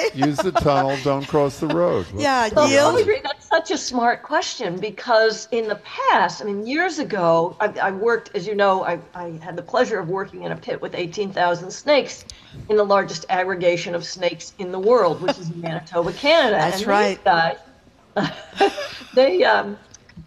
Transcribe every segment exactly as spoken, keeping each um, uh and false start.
Use the tunnel. Don't cross the road. Let's Yeah, Well, yield. Audrey, that's such a smart question because in the past, I mean, years ago, I, I worked, as you know, I, I had the pleasure of working in a pit with eighteen thousand snakes in the largest aggregation of snakes in the world, which is in Manitoba, Canada. That's and right. These guys, they um,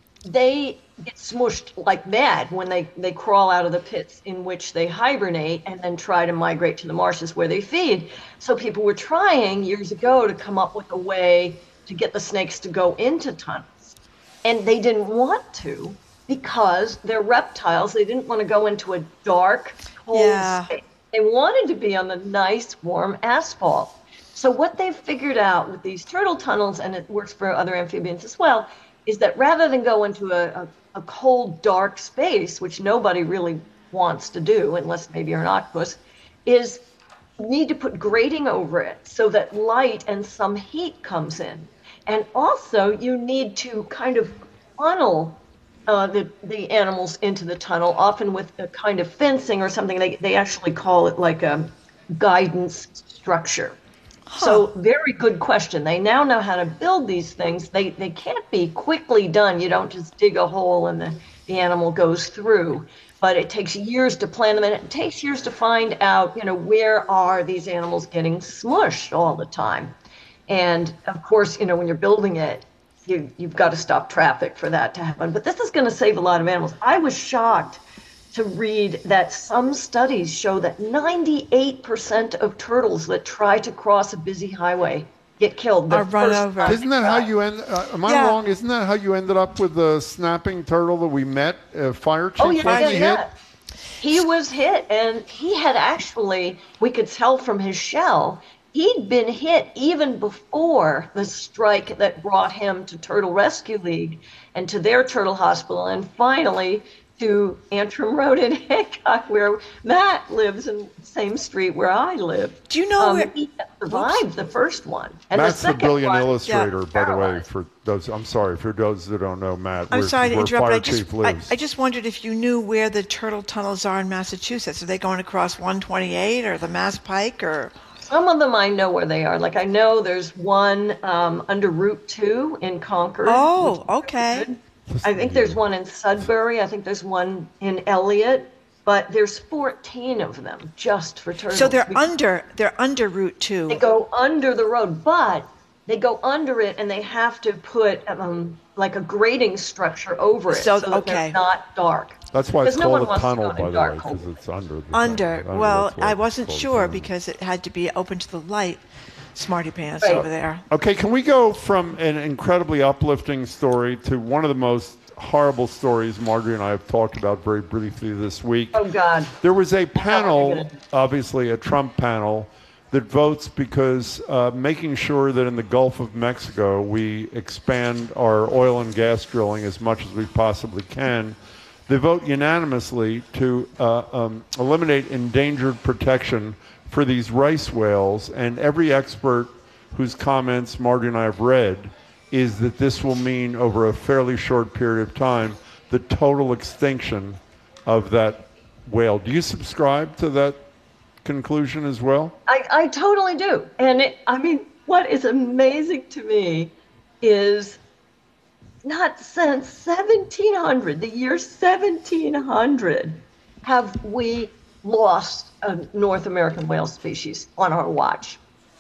they get smushed like mad when they, they crawl out of the pits in which they hibernate and then try to migrate to the marshes where they feed. So people were trying years ago to come up with a way to get the snakes to go into tunnels. And they didn't want to because they're reptiles. They didn't want to go into a dark, cold Yeah. space. They wanted to be on the nice, warm asphalt. So what they've figured out with these turtle tunnels, and it works for other amphibians as well, is that rather than go into a, a, a cold, dark space, which nobody really wants to do, unless maybe you're an octopus, is you need to put grating over it so that light and some heat comes in. And also you need to kind of funnel uh, the, the animals into the tunnel, often with a kind of fencing or something. They, they actually call it like a guidance structure. So very good question. They now know how to build these things. They they can't be quickly done. You don't just dig a hole and the, the animal goes through. But it takes years to plan them, and it takes years to find out, you know, where are these animals getting smushed all the time. And of course, you know, when you're building it, you, you've got to stop traffic for that to happen. But this is going to save a lot of animals. I was shocked to read that some studies show that ninety-eight percent of turtles that try to cross a busy highway get killed. Are run over. Isn't that how you end? Uh, am I Yeah. wrong? Isn't that how you ended up with the snapping turtle that we met? Uh, fire chief? Oh, yeah, wasn't yeah, he yeah. hit? He was hit, and he had actually, we could tell from his shell, he'd been hit even before the strike that brought him to Turtle Rescue League and to their turtle hospital, and finally to Antrim Road in Hancock, where Matt lives in the same street where I live. Do you know um, where- he survived the first one? And Matt's the the second brilliant one, illustrator, by the way. paralyzed. For those, I'm sorry for those that don't know Matt. I'm where, sorry to where interrupt, but Fire I just, Chief I, lives. I just wondered if you knew where the turtle tunnels are in Massachusetts. Are they going across one twenty-eight or the Mass Pike or? Some of them I know where they are. Like I know there's one um, under Route two in Concord. Oh, which is okay. good. I think there's one in Sudbury. I think there's one in Elliott. But there's fourteen of them just for turtles. So they're because under they're under Route two. They go under the road, but they go under it and they have to put um, like a grading structure over it So- so, that okay. they're not dark. That's why it's Because no one called a wants to tunnel, go in by the dark way, hole. because it's under. The Under. tunnel. Well, That's why I it's wasn't called a sure tunnel. because it had to be open to the light. Smarty pants Right. over there. Okay, can we go from an incredibly uplifting story to one of the most horrible stories Marjorie and I have talked about very briefly this week? Oh, God. There was a panel, gonna- obviously a Trump panel, that votes because uh, making sure that in the Gulf of Mexico we expand our oil and gas drilling as much as we possibly can. They vote unanimously to uh, um, eliminate endangered protection for these rice whales, and every expert whose comments Marty and I have read is that this will mean over a fairly short period of time the total extinction of that whale. Do you subscribe to that conclusion as well? I, I totally do. And it, I mean, what is amazing to me is not since seventeen hundred, the year seventeen hundred, have we lost a North American whale species on our watch.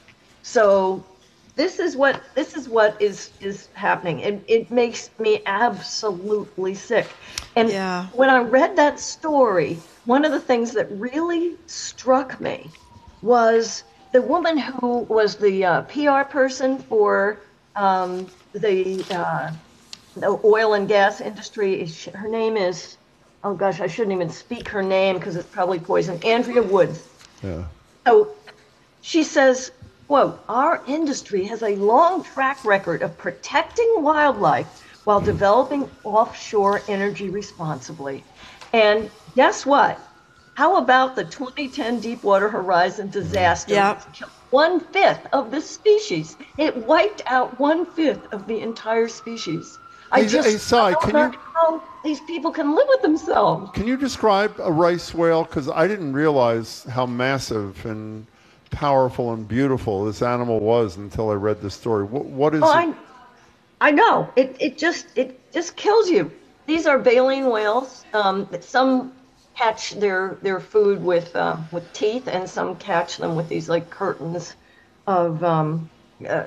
So this is what this is what is is happening. It it makes me absolutely sick. And Yeah. when I read that story, one of the things that really struck me was the woman who was the uh, P R person for um, the, uh, the oil and gas industry. Her name is, oh gosh, I shouldn't even speak her name because it's probably poison. Andrea Woods. Yeah. So she says, quote, "Our industry has a long track record of protecting wildlife while developing offshore energy responsibly." And guess what? How about the twenty ten Deepwater Horizon disaster? Yep. Which killed one-fifth of the species. It wiped out one-fifth of the entire species. I Hey, just hey, Si, I don't can know you- how these people can live with themselves. Can you describe a rice whale? Because I didn't realize how massive and powerful and beautiful this animal was until I read the story. What, what is Oh, it? I, I know. It it just it just kills you. These are baleen whales. Um, that some catch their their food with uh, with teeth, and some catch them with these like curtains of um, uh,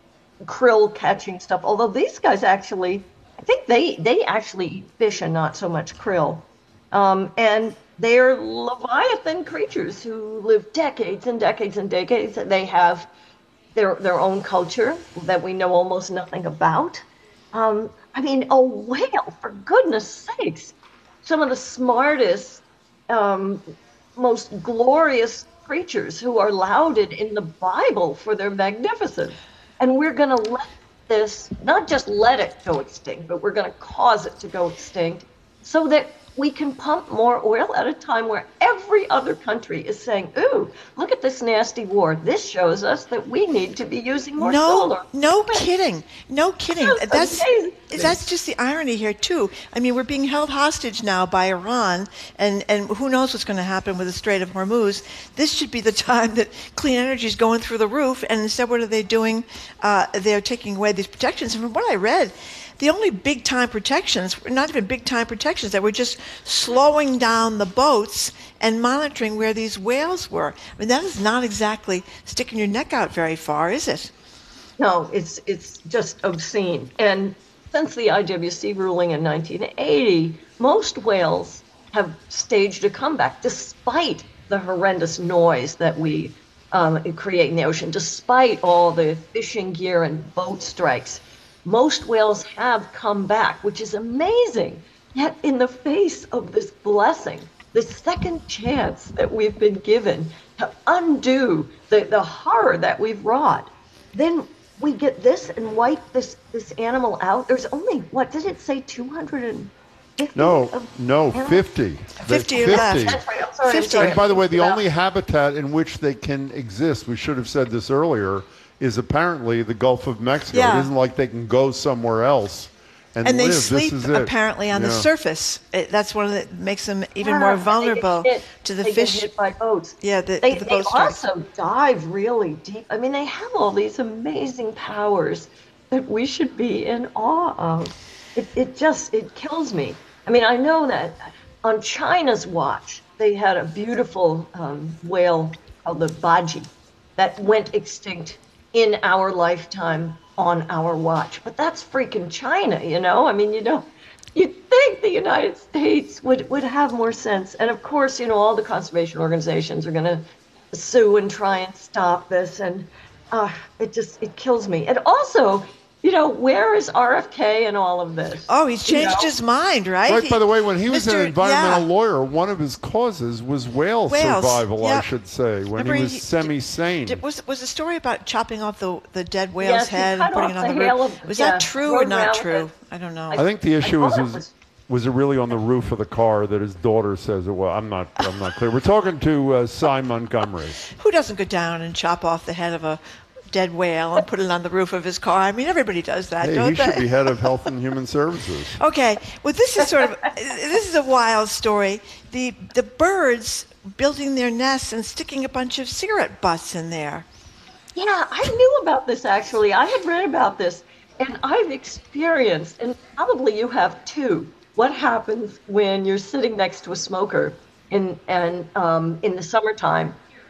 krill catching stuff. Although these guys actually, I think they they actually eat fish and not so much krill. Um, and they're leviathan creatures who live decades and decades and decades. They have their their own culture that we know almost nothing about. Um, I mean, a whale, for goodness sakes, some of the smartest, um, most glorious creatures who are lauded in the Bible for their magnificence. And we're going to let this, not just let it go extinct, but we're going to cause it to go extinct so that we can pump more oil at a time where every other country is saying, ooh, look at this nasty war. This shows us that we need to be using more No, solar. no kidding. No kidding. That's That's amazing. that's just the irony here too. I mean, we're being held hostage now by Iran, and, and who knows what's going to happen with the Strait of Hormuz. This should be the time that clean energy is going through the roof, and instead what are they doing? Uh, they're taking away these protections. And from what I read, the only big time protections, not even big time protections, that were just slowing down the boats and monitoring where these whales were. I mean, that is not exactly sticking your neck out very far, is it? No, it's it's just obscene. And since the I W C ruling in nineteen eighty, most whales have staged a comeback despite the horrendous noise that we um, create in the ocean, despite all the fishing gear and boat strikes. Most whales have come back, which is amazing. Yet in the face of this blessing, the second chance that we've been given to undo the, the horror that we've wrought, then we get this and wipe this, this animal out. There's only, what did it say, two hundred fifty? No, of no, animals? fifty. fifty The- left. That's right. I'm sorry. I'm fifty. sorry. And by the way, the Wow. only habitat in which they can exist, we should have said this earlier, is apparently the Gulf of Mexico. Yeah. It isn't like they can go somewhere else and, And they live. sleep This is it. apparently on the Yeah. surface. It, that's one of the makes them even Yeah, more and they get vulnerable hit- to the they fish. Get hit by boats. Yeah, the, They, the they boat strikes. also dive really deep. I mean, they have all these amazing powers that we should be in awe of. It, it just, it kills me. I mean, I know that on China's watch, they had a beautiful um, whale called the Baji that went extinct in our lifetime on our watch. But that's freaking China, you know? I mean, you know, you'd think the United States would, would have more sense. And of course, you know, all the conservation organizations are going to sue and try and stop this. And uh, it just, it kills me. And also, you know, where is R F K in all of this? Oh, he's You changed know? his mind, right? Right, by the way, when he was Mister an environmental yeah. lawyer, one of his causes was whale Whales, survival, I yep. should say, when Remember he was he- semi-sane. Did, was was the story about chopping off the the dead whale's Yes, he head cut and putting it off on the the hail roof? of- Was yeah, that true or rode not around true? with it. I don't know. I think the issue I was, thought it was was- was it really on the roof of the car that his daughter says it was? I'm not I'm not clear. We're talking to uh, Cy Montgomery. Who doesn't go down and chop off the head of a dead whale and put it on the roof of his car? I mean, everybody does that, Hey, don't he they? should be head of Health and Human Services. Okay, well, this is sort of this is a wild story. The the birds building their nests and sticking a bunch of cigarette butts in there. Yeah, I knew about this actually. I had read about this, and I've experienced, and probably you have too, what happens when you're sitting next to a smoker in and um, in the summertime,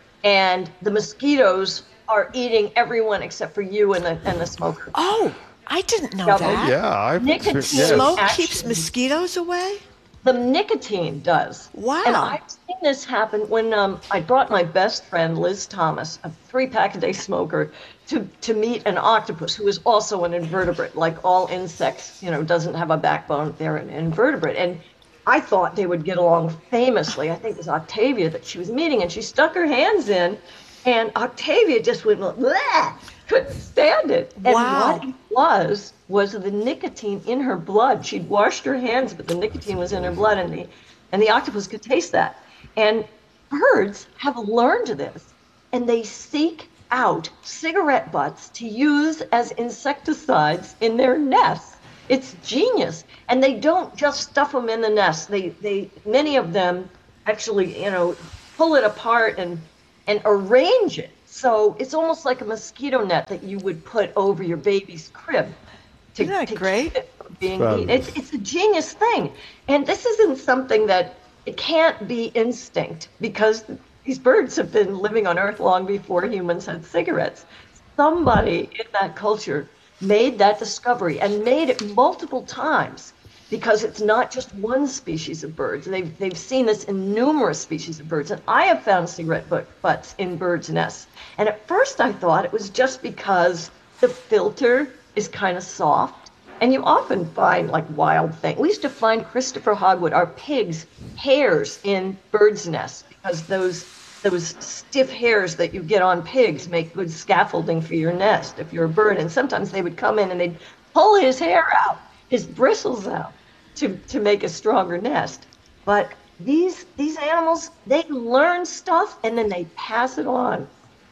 and the mosquitoes are eating everyone except for you and the and the smoker. Oh, I didn't know Yeah, that. Yeah, I've Nicotine. experienced- yes. Smoke Actually- keeps mosquitoes away? The nicotine does. Wow. And I've seen this happen when um, I brought my best friend, Liz Thomas, a three-pack-a-day smoker, to, to meet an octopus who is also an invertebrate. Like all insects, you know, doesn't have a backbone. They're an invertebrate. And I thought they would get along famously. I think it was Octavia that she was meeting, and she stuck her hands in, and Octavia just went, bleh, couldn't stand it. And Wow. what it was, was the nicotine in her blood. She'd washed her hands, but the nicotine was in her blood, and the, and the octopus could taste that. And birds have learned this, and they seek out cigarette butts to use as insecticides in their nests. It's genius. And they don't just stuff them in the nest. They, they, many of them actually, you know, pull it apart and, and arrange it So it's almost like a mosquito net that you would put over your baby's crib. To, Isn't that to great? keep it from being Fabulous. eaten. It's, it's a genius thing. And this isn't something that it can't be instinct, because these birds have been living on Earth long before humans had cigarettes. Somebody in that culture made that discovery and made it multiple times, because it's not just one species of birds. They've, they've seen this in numerous species of birds. And I have found cigarette butt- butts in birds' nests. And at first I thought it was just because the filter is kind of soft. And you often find like wild things. We used to find Christopher Hogwood, our pigs, hairs in birds' nests, because those those stiff hairs that you get on pigs make good scaffolding for your nest if you're a bird. And sometimes they would come in and they'd pull his hair out, his bristles out, to, to make a stronger nest. But these these animals, they learn stuff and then they pass it on.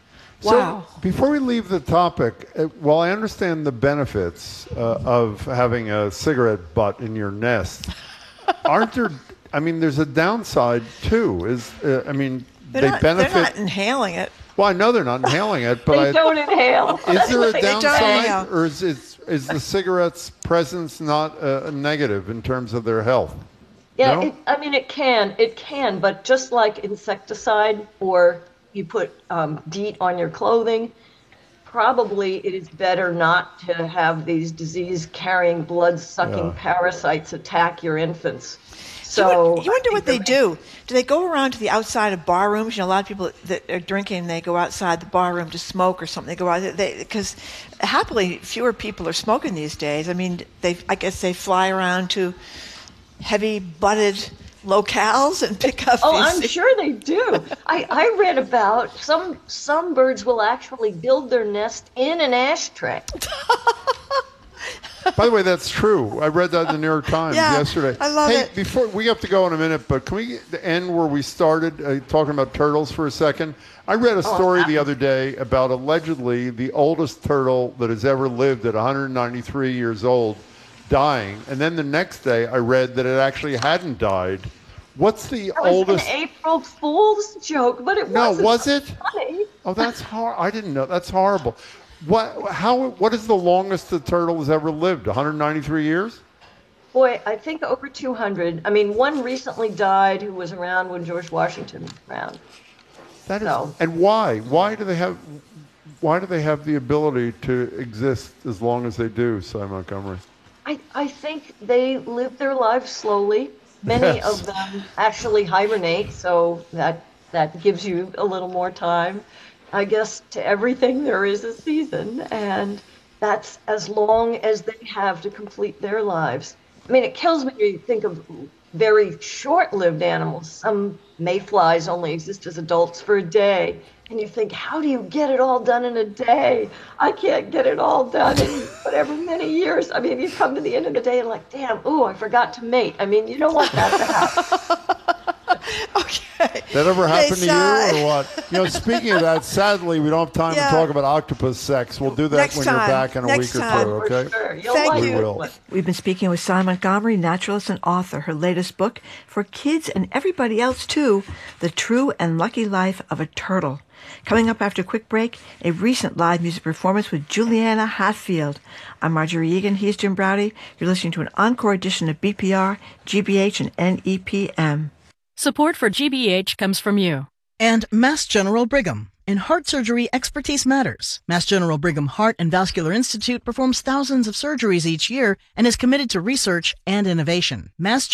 Wow. So before we leave the topic, uh, while I understand the benefits uh, of having a cigarette butt in your nest, aren't there? I mean, there's a downside too. Is uh, I mean, They're, they not, benefit. they're not inhaling it. Well, I know they're not inhaling it, but They I, don't inhale. is there a They don't downside, inhale. or is it, is the cigarette's presence not a, a negative in terms of their health? Yeah, No? it, I mean, it can, it can, but just like insecticide, or you put um, DEET on your clothing, probably it is better not to have these disease-carrying, blood-sucking Yeah. parasites attack your infants. You So wonder, you wonder what they do. Do they go around to the outside of bar rooms? You know, a lot of people that are drinking, they go outside the bar room to smoke or something. They go out because happily fewer people are smoking these days. I mean, they I guess they fly around to heavy-butted locales and pick up. Oh, these I'm sure they do. I, I read about some some birds will actually build their nest in an ashtray. By the way, that's true. I read that in the New York Times Yeah, yesterday. I love hey, it. Before we have to go in a minute, but can we end where we started, uh, talking about turtles for a second? I read a story the other day about allegedly the oldest turtle that has ever lived at one hundred ninety-three years old dying, and then the next day I read that it actually hadn't died. What's the It was oldest? an April Fool's joke, but it No, wasn't was it? funny. Oh, that's hor- I didn't know. That's horrible. What? How? What is the longest the turtle has ever lived? one hundred ninety-three years? Boy, I think over two hundred. I mean, one recently died who was around when George Washington was around. That is. No. And why? Why do they have? Why do they have the ability to exist as long as they do, Cy Montgomery? I, I think they live their lives slowly. Many Yes. of them actually hibernate, so that that gives you a little more time. I guess to everything there is a season, and that's as long as they have to complete their lives. I mean, it kills me when you think of very short-lived animals. Some mayflies only exist as adults for a day, and you think, how do you get it all done in a day? I can't get it all done in whatever many years. I mean, you come to the end of the day and like, damn, ooh, I forgot to mate. I mean, you don't want that to happen. Okay. That ever happened to Cy. you, or what? You know, speaking of that, sadly, we don't have time Yeah. to talk about octopus sex. We'll do that Next when time. you're back in a Next week time. or For two. Okay. sure. You'll Thank like you. it. We will. We've been speaking with Cy Montgomery, naturalist and author. Her latest book, for kids and everybody else too, The True and Lucky Life of a Turtle. Coming up after a quick break, a recent live music performance with Juliana Hatfield. I'm Marjorie Egan. He's Jim Browdy. You're listening to an encore edition of B P R, G B H, and N E P M. Support for G B H comes from you. And Mass General Brigham. In heart surgery, expertise matters. Mass General Brigham Heart and Vascular Institute performs thousands of surgeries each year and is committed to research and innovation.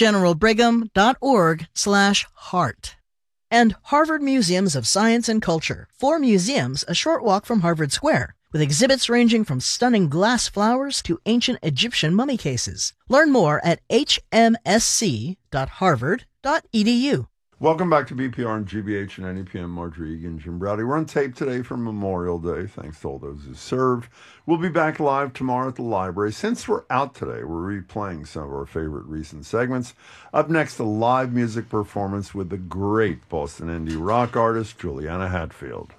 massgeneralbrigham.org slash heart. And Harvard Museums of Science and Culture. Four museums a short walk from Harvard Square, with exhibits ranging from stunning glass flowers to ancient Egyptian mummy cases. Learn more at h m s c dot harvard dot e d u. Welcome back to B P R and G B H and N E P M. Marjorie Egan, Jim Browdy. We're on tape today for Memorial Day. Thanks to all those who served. We'll be back live tomorrow at the library. Since we're out today, we're replaying some of our favorite recent segments. Up next, a live music performance with the great Boston indie rock artist Juliana Hatfield.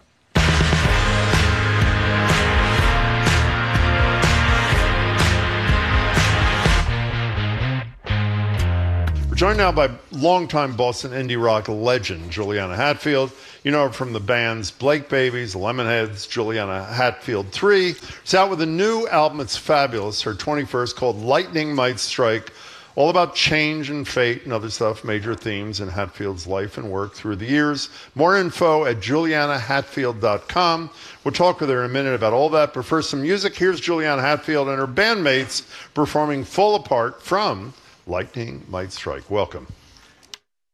Joined now by longtime Boston indie rock legend Juliana Hatfield. You know her from the bands Blake Babies, Lemonheads, Juliana Hatfield three. She's out with a new album. It's fabulous. Her twenty-first, called Lightning Might Strike. All about change and fate and other stuff, major themes in Hatfield's life and work through the years. More info at juliana hatfield dot com. We'll talk with her in a minute about all that. But first, some music. Here's Juliana Hatfield and her bandmates performing Fall Apart from Lightning Might Strike. Welcome.